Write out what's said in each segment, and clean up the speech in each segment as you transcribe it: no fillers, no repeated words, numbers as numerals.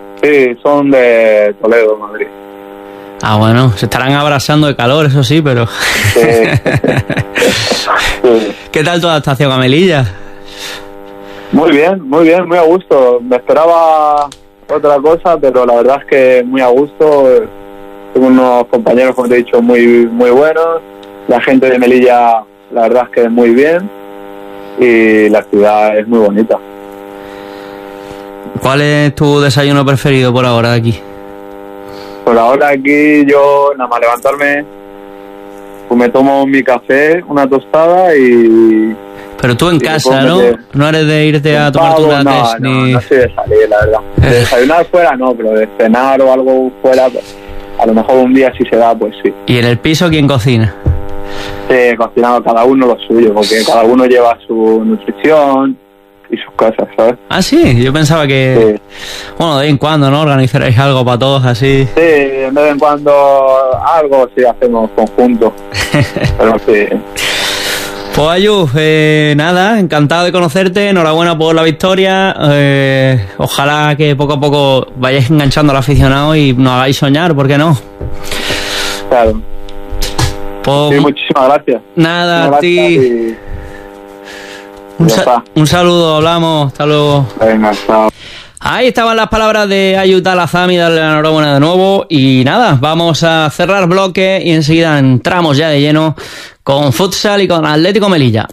Sí, son de Toledo, Madrid. Ah, bueno, se estarán abrazando de calor, eso sí, pero... Sí. Sí. ¿Qué tal tu adaptación a Melilla? Muy bien, muy a gusto. Me esperaba otra cosa, pero la verdad es que muy a gusto. Tengo unos compañeros, como te he dicho, muy buenos. La gente de Melilla, la verdad es que es muy bien. Y la ciudad es muy bonita. ¿Cuál es tu desayuno preferido por ahora de aquí? Por ahora aquí yo, nada más levantarme, pues me tomo mi café, una tostada y... Pero tú en casa, ¿no? No eres de irte a tomar tu lattes ni... No soy de salir, la verdad. De desayunar fuera no, pero de cenar o algo fuera, pues, a lo mejor un día si se da, pues sí. ¿Y en el piso quién cocina? Sí, cocinado cada uno lo suyo, porque cada uno lleva su nutrición y sus cosas, ¿sabes? Ah, sí, yo pensaba que... Sí. Bueno, de vez en cuando, ¿no? Organizaréis algo para todos así. Sí, de vez en cuando algo sí hacemos conjunto, pero sí. Pues Ayu, nada, encantado de conocerte, enhorabuena por la victoria, ojalá que poco a poco vayáis enganchando al aficionado y nos hagáis soñar, ¿por qué no? Claro. Pues, sí, muchísimas gracias. Nada, a ti. Un saludo, hablamos, hasta luego. Venga, chao. Ahí estaban las palabras de Ayu Talazami, darle la enhorabuena de nuevo. Y nada, vamos a cerrar bloque y enseguida entramos ya de lleno con futsal y con Atlético Melilla.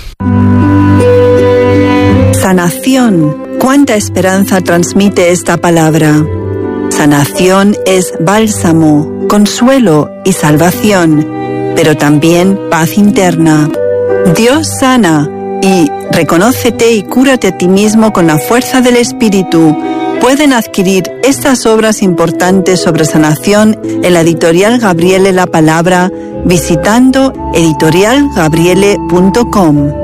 Sanación. ¿Cuánta esperanza transmite esta palabra? Sanación es bálsamo, consuelo y salvación, pero también paz interna. Dios sana. Y reconócete y cúrate a ti mismo con la fuerza del Espíritu. Pueden adquirir estas obras importantes sobre sanación en la editorial Gabriele La Palabra visitando editorialgabriele.com.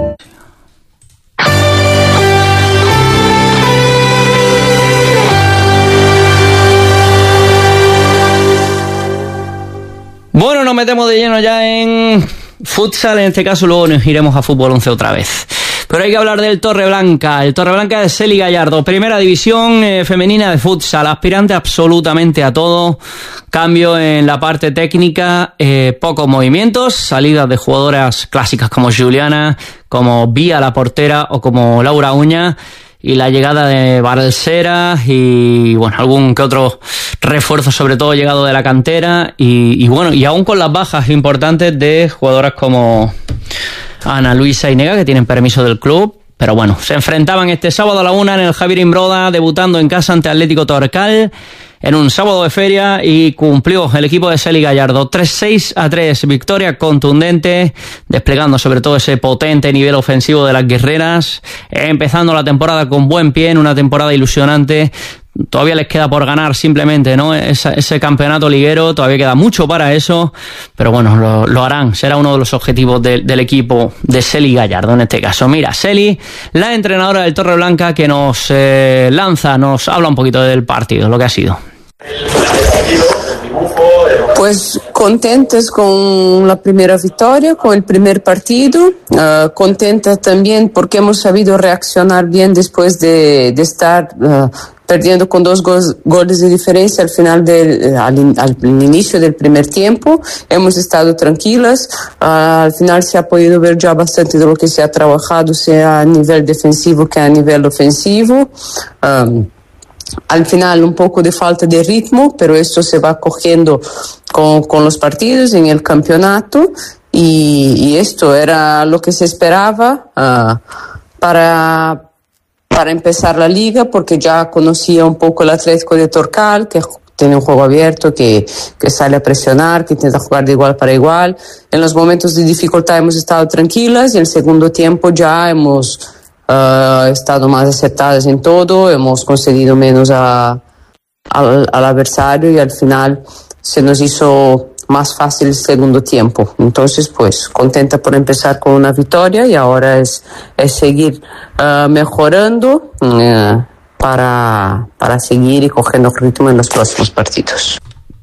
Bueno, nos metemos de lleno ya en futsal, en este caso luego nos iremos a fútbol 11 otra vez. Pero hay que hablar del Torreblanca, el Torreblanca de Celi Gallardo, primera división femenina de futsal, aspirante absolutamente a todo, cambio en la parte técnica, pocos movimientos, salidas de jugadoras clásicas como Juliana, como Vía la portera o como Laura Uña, y la llegada de Balsera y bueno, algún que otro refuerzo, sobre todo llegado de la cantera y bueno, y aún con las bajas importantes de jugadoras como Ana Luisa Inega, que tienen permiso del club. Pero bueno, se enfrentaban este sábado a la 1 en el Javier Imbroda, debutando en casa ante Atlético Torcal en un sábado de feria, y cumplió el equipo de Celi Gallardo 3-6-3, victoria contundente, desplegando sobre todo ese potente nivel ofensivo de las guerreras, empezando la temporada con buen pie, en una temporada ilusionante. Todavía les queda por ganar simplemente, ¿no? Ese campeonato liguero, todavía queda mucho para eso, pero bueno, lo harán, será uno de los objetivos del equipo de Celi Gallardo en este caso. Mira, Celi, la entrenadora del Torreblanca, que nos nos habla un poquito del partido, lo que ha sido. Pues contentos con la primera victoria, con el primer partido, contentas también porque hemos sabido reaccionar bien después de estar perdiendo con 2 goles de diferencia al final al inicio del primer tiempo. Hemos estado tranquilas, al final se ha podido ver ya bastante de lo que se ha trabajado, sea a nivel defensivo que a nivel ofensivo. Al final un poco de falta de ritmo, pero esto se va cogiendo con los partidos en el campeonato, y esto era lo que se esperaba para empezar la liga, porque ya conocía un poco el Atlético de Torcal, que tiene un juego abierto, que sale a presionar, que intenta jugar de igual para igual. En los momentos de dificultad hemos estado tranquilas, y en el segundo tiempo ya hemos estado más acertadas en todo, hemos concedido menos al adversario, y al final se nos hizo más fácil el segundo tiempo. Entonces, pues, contenta por empezar con una victoria, y ahora es seguir mejorando para seguir y cogiendo ritmo en los próximos partidos.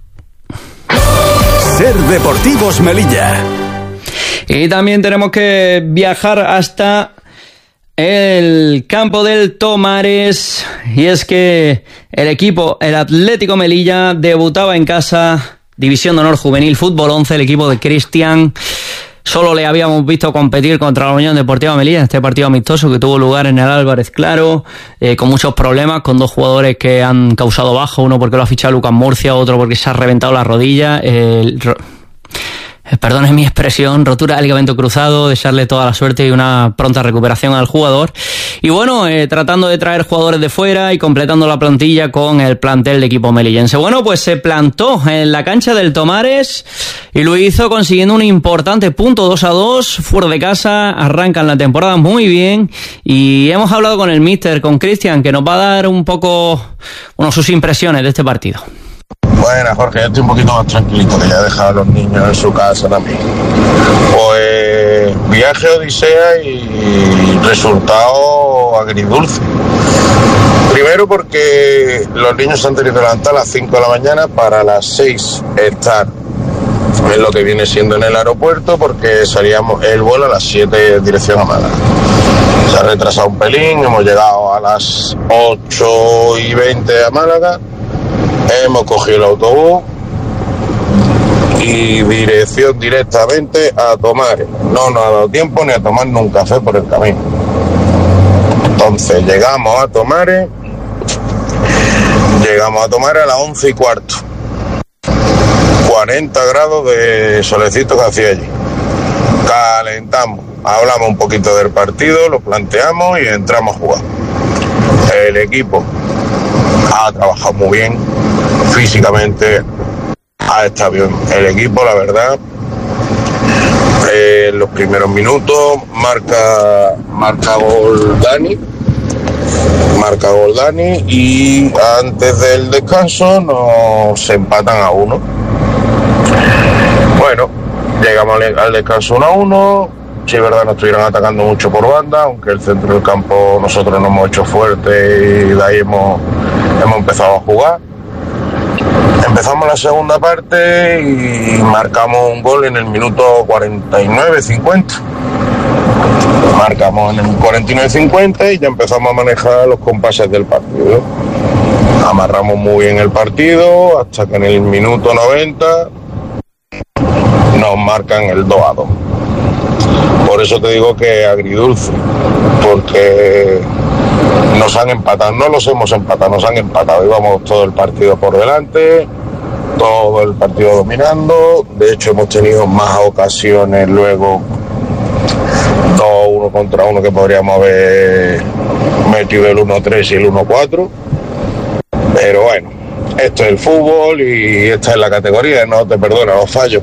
Ser Deportivos Melilla. Y también tenemos que viajar hasta el campo del Tomares, y es que el Atlético Melilla, debutaba en casa, División de Honor Juvenil Fútbol 11, el equipo de Cristian. Solo le habíamos visto competir contra la Unión Deportiva Melilla en este partido amistoso que tuvo lugar en el Álvarez Claro, con muchos problemas, con 2 jugadores que han causado bajo, uno porque lo ha fichado Lucas Murcia, otro porque se ha reventado la rodilla. Perdone mi expresión, rotura de ligamento cruzado, desearle toda la suerte y una pronta recuperación al jugador. Y bueno, tratando de traer jugadores de fuera y completando la plantilla con el plantel de equipo melillense. Bueno, pues se plantó en la cancha del Tomares y lo hizo consiguiendo un importante punto, 2-2, fuera de casa. Arrancan la temporada muy bien y hemos hablado con el míster, con Cristian, que nos va a dar un poco, sus impresiones de este partido. Bueno, Jorge, yo estoy un poquito más tranquilito, que ya he dejado a los niños en su casa también. Pues viaje odisea y resultado agridulce. Primero porque los niños se han tenido que levantar a las 5 de la mañana para las 6 estar en lo que viene siendo en el aeropuerto, porque salíamos el vuelo a las 7 dirección a Málaga. Se ha retrasado un pelín, hemos llegado a las 8:20 a Málaga. Hemos cogido el autobús y dirección directamente a Tomares. No nos ha dado tiempo ni a tomarnos un café por el camino. Entonces llegamos a Tomares a las 11:15. 40 grados de solecito que hacía allí. Calentamos, hablamos un poquito del partido, lo planteamos y entramos a jugar. El equipo ha trabajado muy bien, físicamente ha estado bien el equipo, la verdad. En los primeros minutos marca gol Dani y antes del descanso nos empatan a 1. Bueno, llegamos al descanso 1-1. Sí, es verdad, nos estuvieron atacando mucho por banda, aunque el centro del campo nosotros nos hemos hecho fuerte y de ahí hemos empezado a jugar. Empezamos la segunda parte y marcamos un gol en el minuto 49-50. Marcamos en el 49-50 y ya empezamos a manejar los compases del partido. Amarramos muy bien el partido hasta que en el minuto 90 nos marcan el 2-2. Por eso te digo que agridulce, porque nos han empatado, no los hemos empatado, nos han empatado. Íbamos todo el partido por delante, todo el partido dominando. De hecho hemos tenido más ocasiones luego, 2-1 contra 1, que podríamos haber metido el 1-3 y el 1-4. Pero bueno, esto es el fútbol y esta es la categoría, no te perdona los fallos.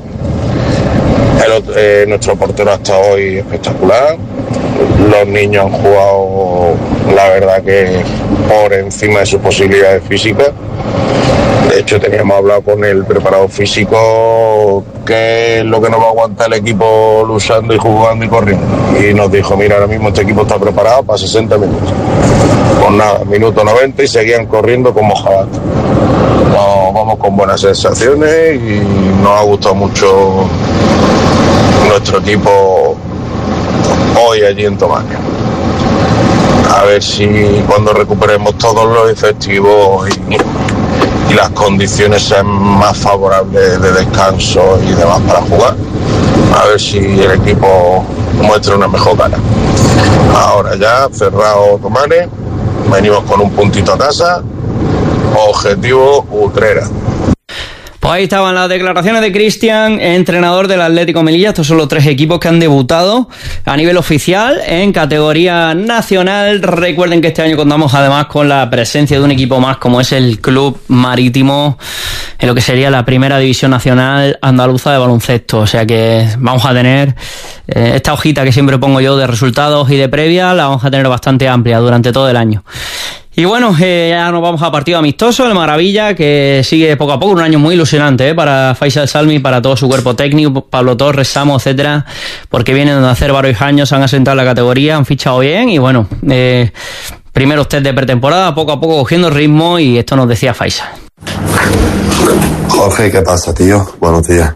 Nuestro portero ha estado hoy espectacular. Los niños han jugado, la verdad, que por encima de sus posibilidades físicas. De hecho, teníamos hablado con el preparador físico qué es lo que nos va a aguantar el equipo luchando y jugando y corriendo. Y nos dijo, mira, ahora mismo este equipo está preparado para 60 minutos. Pues nada, minuto 90 y seguían corriendo como jabatos. Nos vamos con buenas sensaciones y nos ha gustado mucho nuestro equipo hoy allí en Tomares. A ver si cuando recuperemos todos los efectivos y las condiciones sean más favorables de descanso y demás para jugar, a ver si el equipo muestra una mejor cara. Ahora ya cerrado Tomares, venimos con un puntito a casa, objetivo Utrera. Pues ahí estaban las declaraciones de Cristian, entrenador del Atlético Melilla. Estos son los 3 equipos que han debutado a nivel oficial en categoría nacional. Recuerden que este año contamos además con la presencia de un equipo más, como es el Club Marítimo, en lo que sería la primera división nacional andaluza de baloncesto. O sea que vamos a tener esta hojita que siempre pongo yo de resultados y de previa, la vamos a tener bastante amplia durante todo el año. Y bueno, ya nos vamos a partido amistoso, el Maravilla, que sigue poco a poco, un año muy ilusionante para Faisal Salmi, para todo su cuerpo técnico, Pablo Torres, Samo, etcétera, porque vienen de hacer varios años, han asentado la categoría, han fichado bien y bueno, primeros test de pretemporada, poco a poco cogiendo ritmo, y esto nos decía Faisal. Jorge, ¿qué pasa, tío? Buenos días.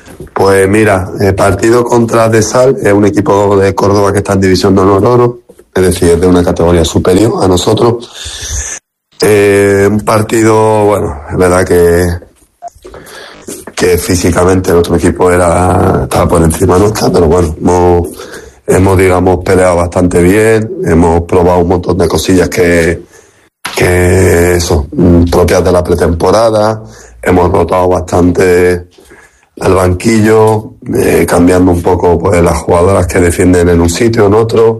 Pues mira, el partido contra De Sal es un equipo de Córdoba que está en División de Honor Oro. es decir, es de una categoría superior a nosotros. Un partido, bueno, es verdad que físicamente el otro equipo estaba por encima nuestra, pero bueno, hemos digamos peleado bastante bien, hemos probado un montón de cosillas que son propias de la pretemporada, hemos rotado bastante al banquillo, cambiando un poco pues las jugadoras que defienden en un sitio, en otro,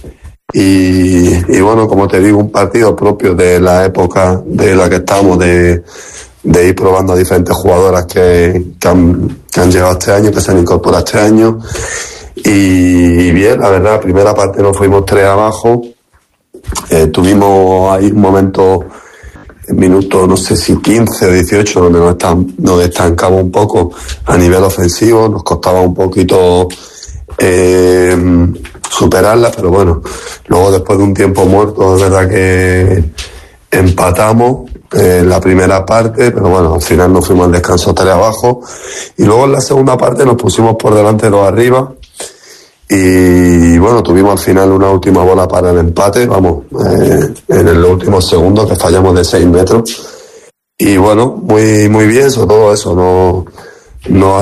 y bueno, como te digo, un partido propio de la época de la que estamos, de ir probando a diferentes jugadoras que han llegado este año, que se han incorporado este año, y bien, la verdad, primera parte nos fuimos 3 abajo, tuvimos ahí un momento, minuto no sé si 15 o 18, donde nos estancamos un poco a nivel ofensivo, nos costaba un poquito superarla, pero bueno, luego después de un tiempo muerto, es verdad que empatamos en la primera parte, pero bueno, al final nos fuimos al descanso 3 abajo, y luego en la segunda parte nos pusimos por delante 2 arriba, y bueno, tuvimos al final una última bola para el empate, en el último segundo, que fallamos de 6 metros, y bueno, muy bien, sobre todo eso, no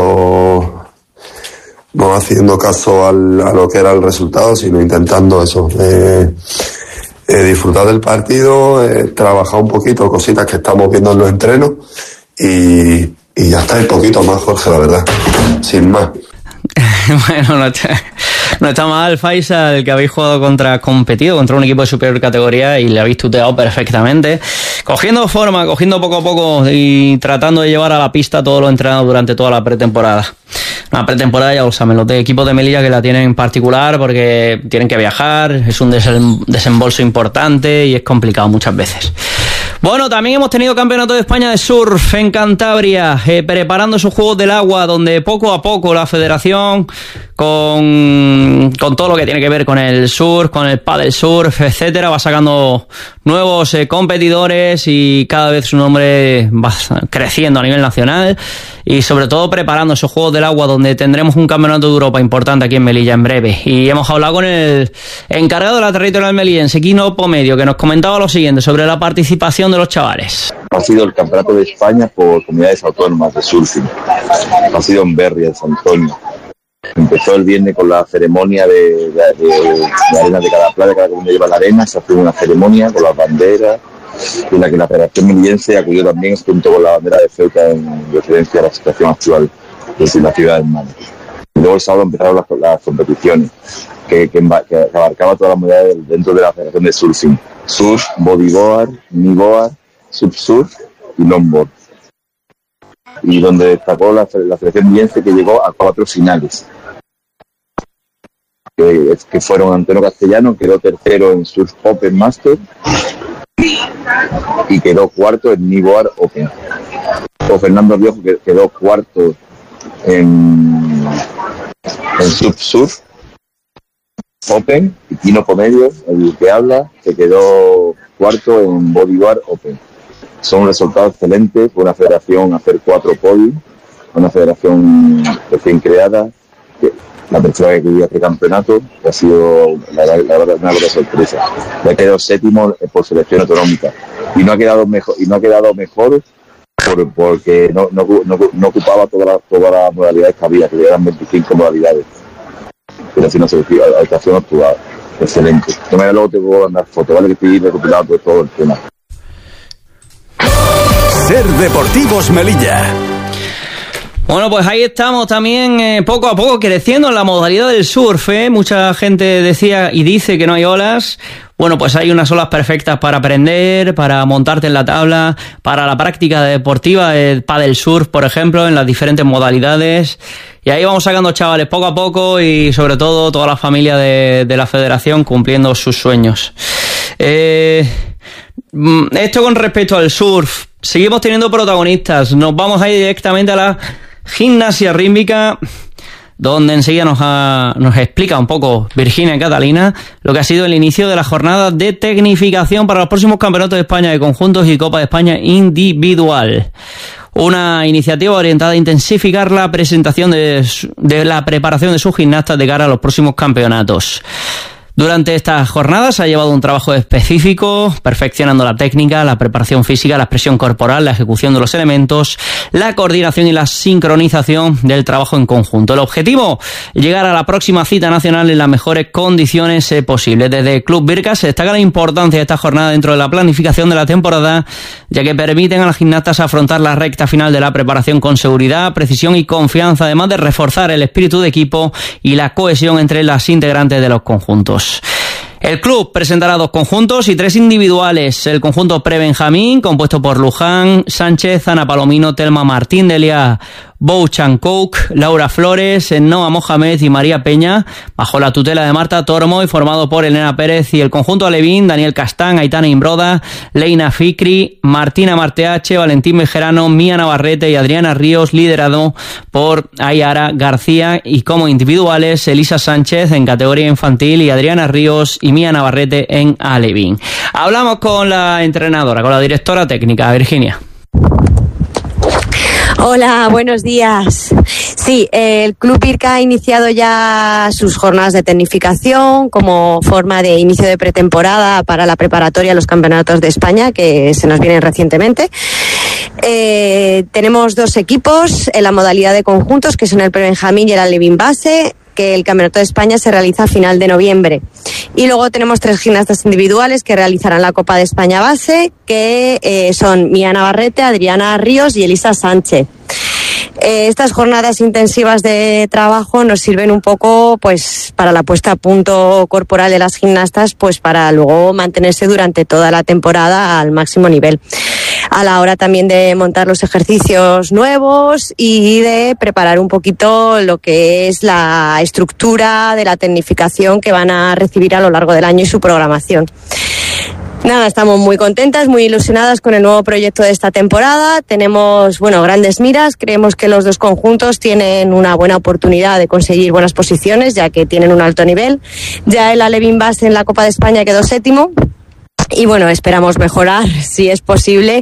haciendo caso a lo que era el resultado, sino intentando eso, disfrutar del partido, trabajar un poquito cositas que estamos viendo en los entrenos, y ya está, un poquito más, Jorge, la verdad, sin más. Bueno, no está mal, Faisal, que habéis competido contra un equipo de superior categoría y le habéis tuteado perfectamente, cogiendo forma, cogiendo poco a poco y tratando de llevar a la pista todo lo entrenado durante toda la pretemporada. Una pretemporada, ya lo saben, los de equipos de Melilla que la tienen en particular porque tienen que viajar, es un desembolso importante y es complicado muchas veces. Bueno, también hemos tenido Campeonato de España de Surf en Cantabria, preparando esos Juegos del Agua, donde poco a poco la federación, con todo lo que tiene que ver con el surf, con el paddle surf, etcétera, va sacando nuevos competidores y cada vez su nombre va creciendo a nivel nacional, y sobre todo preparando esos Juegos del Agua, donde tendremos un Campeonato de Europa importante aquí en Melilla en breve. Y hemos hablado con el encargado de la territorial melillense, Quino Pomedio, que nos comentaba lo siguiente sobre la participación de los chavales. Ha sido el Campeonato de España por comunidades autónomas de surfing. Ha sido en Berria, en San Antonio. Empezó el viernes con la ceremonia de arena de cada playa, cada comunidad lleva la arena, se hace una ceremonia con las banderas, en la que la Federación Melillense acudió también junto con la bandera de Ceuta en referencia a la situación actual de la ciudad del mar. Y luego el sábado empezaron las competiciones que abarcaba todas las modalidades dentro de la Federación de Surfing: surf, bodyboard, kneeboard, subsurf y longboard. Y donde destacó la Federación Melillense, que llegó a 4 finales, que fueron Antonio Castellano, quedó tercero en Surf Open Master y quedó cuarto en Kneeboard Open. O Fernando Riojo, que quedó cuarto en Surf Open, y Quino Pomedio, el que habla, que quedó cuarto en Bodyboard Open. Son resultados excelentes por una federación hacer 4 podios, una federación recién creada, la persona que quería este campeonato, que ha sido la verdad una gran sorpresa. Ya quedó séptimo por selección autonómica y no ha quedado mejor porque no ocupaba todas las modalidades que había, que eran 25 modalidades. Pero si no se decía, la estación actual, excelente. De manera, luego te puedo mandar fotos, ¿vale? Que estoy recopilando todo el tema. Ser Deportivos Melilla. Bueno, pues ahí estamos también poco a poco creciendo en la modalidad del surf, ¿eh? Mucha gente decía y dice que no hay olas. Bueno, pues hay unas olas perfectas para aprender, para montarte en la tabla, para la práctica deportiva del paddle surf, por ejemplo, en las diferentes modalidades. Y ahí vamos sacando chavales poco a poco y sobre todo toda la familia de la federación cumpliendo sus sueños. Esto con respecto al surf. Seguimos teniendo protagonistas. Nos vamos a ir directamente a la gimnasia rítmica, donde enseguida nos explica un poco Virginia Catalina lo que ha sido el inicio de la jornada de tecnificación para los próximos campeonatos de España de conjuntos y Copa de España individual. Una iniciativa orientada a intensificar la presentación de la preparación de sus gimnastas de cara a los próximos campeonatos. Durante estas jornadas se ha llevado un trabajo específico, perfeccionando la técnica, la preparación física, la expresión corporal, la ejecución de los elementos, la coordinación y la sincronización del trabajo en conjunto. El objetivo, llegar a la próxima cita nacional en las mejores condiciones posibles. Desde Club Birka se destaca la importancia de esta jornada dentro de la planificación de la temporada, ya que permiten a las gimnastas afrontar la recta final de la preparación con seguridad, precisión y confianza, además de reforzar el espíritu de equipo y la cohesión entre las integrantes de los conjuntos. El club presentará 2 conjuntos y 3 individuales. El conjunto pre-Benjamín, compuesto por Luján Sánchez, Ana Palomino, Telma Martín Delia, Bou Chancouk, Laura Flores, Noa Mohamed y María Peña, bajo la tutela de Marta Tormo y formado por Elena Pérez, y el conjunto alevín, Daniel Castán, Aitana Imbroda, Leina Fikri, Martina Marteache, Valentín Bejerano, Mía Navarrete y Adriana Ríos, liderado por Ayara García, y como individuales, Elisa Sánchez en categoría infantil y Adriana Ríos y Mía Navarrete en alevín. Hablamos con la entrenadora, con la directora técnica, Virginia. Hola, buenos días. Sí, el Club Birka ha iniciado ya sus jornadas de tecnificación como forma de inicio de pretemporada para la preparatoria a los campeonatos de España que se nos vienen recientemente. Tenemos 2 equipos en la modalidad de conjuntos, que son el pre-Benjamín y el alevín base, que el Campeonato de España se realiza a final de noviembre. Y luego tenemos 3 gimnastas individuales que realizarán la Copa de España base, que son Mía Navarrete, Adriana Ríos y Elisa Sánchez. Estas jornadas intensivas de trabajo nos sirven un poco pues para la puesta a punto corporal de las gimnastas, pues para luego mantenerse durante toda la temporada al máximo nivel. A la hora también de montar los ejercicios nuevos y de preparar un poquito lo que es la estructura de la tecnificación que van a recibir a lo largo del año y su programación. Nada, estamos muy contentas, muy ilusionadas con el nuevo proyecto de esta temporada. Tenemos, grandes miras. Creemos que los 2 conjuntos tienen una buena oportunidad de conseguir buenas posiciones, ya que tienen un alto nivel. Ya el alevín base en la Copa de España quedó 7º. Y esperamos mejorar, si es posible,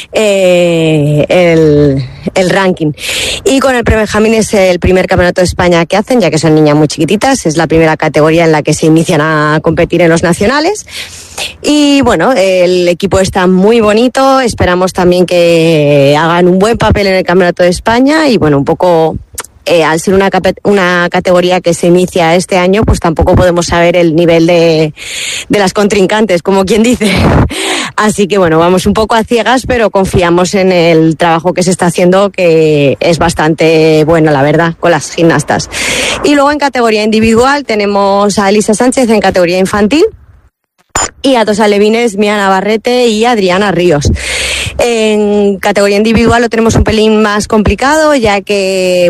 el ranking. Y con el pre-Benjamín es el primer campeonato de España que hacen, ya que son niñas muy chiquititas. Es la primera categoría en la que se inician a competir en los nacionales. Y el equipo está muy bonito. Esperamos también que hagan un buen papel en el campeonato de España y un poco... al ser una categoría que se inicia este año, pues tampoco podemos saber el nivel de las contrincantes, como quien dice. Así que vamos un poco a ciegas, pero confiamos en el trabajo que se está haciendo, que es bastante bueno, la verdad, con las gimnastas. Y luego en categoría individual tenemos a Elisa Sánchez en categoría infantil y a 2 alevines, Mía Navarrete y Adriana Ríos. En categoría individual lo tenemos un pelín más complicado, ya que,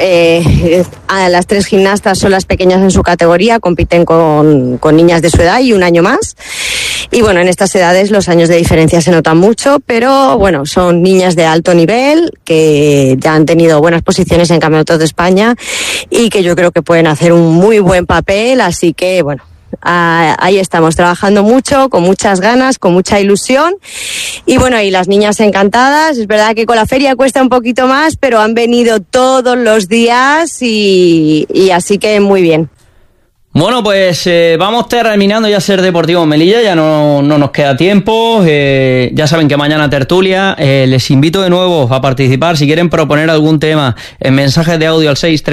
a las 3 gimnastas son las pequeñas en su categoría, compiten con niñas de su edad y un año más. Y en estas edades los años de diferencia se notan mucho, pero son niñas de alto nivel que ya han tenido buenas posiciones en campeonatos de España y que yo creo que pueden hacer un muy buen papel, así que, ahí estamos trabajando mucho, con muchas ganas, con mucha ilusión y y las niñas encantadas. Es verdad que con la feria cuesta un poquito más, pero han venido todos los días y así que muy bien. Bueno, pues vamos terminando ya Ser Deportivo Melilla, ya no nos queda tiempo. Ya saben que mañana tertulia. Les invito de nuevo a participar. Si quieren proponer algún tema, en mensajes de audio al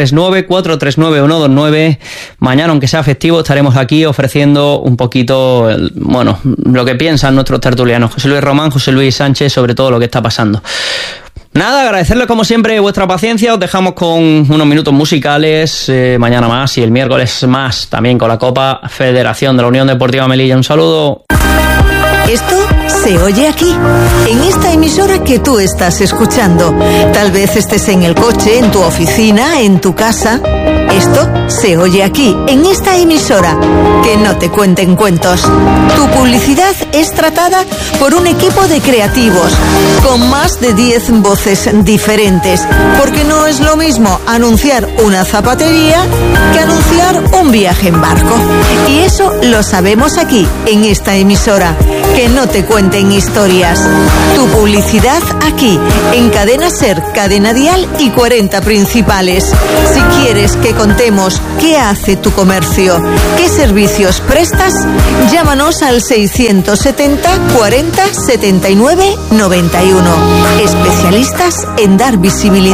639-439-129. Mañana, aunque sea festivo, estaremos aquí ofreciendo un poquito, lo que piensan nuestros tertulianos, José Luis Román, José Luis Sánchez, sobre todo lo que está pasando. Nada, agradecerles como siempre vuestra paciencia. Os dejamos con unos minutos musicales. Mañana más y el miércoles más, también con la Copa Federación de la Unión Deportiva Melilla. Un saludo. Esto se oye aquí, en esta emisora que tú estás escuchando. Tal vez estés en el coche, en tu oficina, en tu casa. Esto se oye aquí, en esta emisora. Que no te cuenten cuentos. Tu publicidad es tratada por un equipo de creativos, con más de 10 voces diferentes. Porque no es lo mismo anunciar una zapatería que anunciar un viaje en barco. Y eso lo sabemos aquí, en esta emisora. que no te cuenten historias. Tu publicidad aquí, en Cadena Ser, Cadena Dial y 40 Principales. Si quieres que contemos qué hace tu comercio, qué servicios prestas, llámanos al 670 40 79 91. Especialistas en dar visibilidad